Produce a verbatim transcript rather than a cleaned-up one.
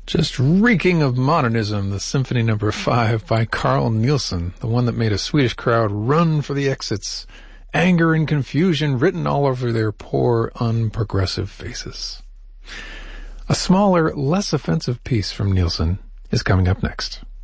Just reeking of modernism, the Symphony Number Five by Carl Nielsen, the one that made a Swedish crowd run for the exits, anger and confusion written all over their poor, unprogressive faces. A smaller, less offensive piece from Nielsen is coming up next.